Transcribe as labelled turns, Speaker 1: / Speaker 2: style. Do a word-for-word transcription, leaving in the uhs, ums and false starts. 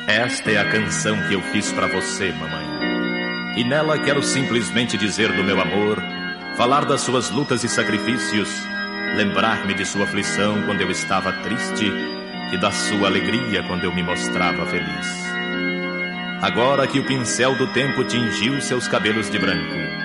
Speaker 1: Esta é a canção que eu fiz pra você, mamãe. E nela quero simplesmente dizer do meu amor, falar das suas lutas e sacrifícios, lembrar-me de sua aflição quando eu estava triste e da sua alegria quando eu me mostrava feliz. Agora que o pincel do tempo tingiu seus cabelos de branco,